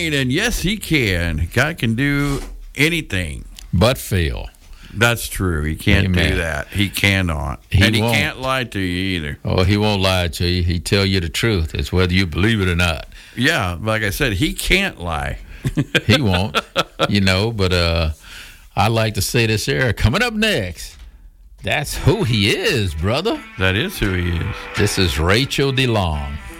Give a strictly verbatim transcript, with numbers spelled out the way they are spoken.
morning, and yes, he can. God can do anything. But fail. That's true. He can't Amen. do that. He cannot. He and he won't. can't lie to you either. Oh, he won't lie to you. He tell you the truth. It's whether you believe it or not. Yeah, like I said, he can't lie. He won't, you know, but uh, I like to say this here. Coming up next, that's who he is, brother. That is who he is. This is Rachel DeLong.